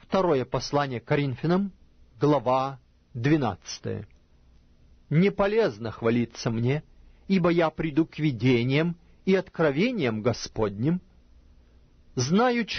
Второе послание к Коринфянам, глава 12. «Не полезно хвалиться мне, ибо я приду к видениям и откровениям Господним. Знаю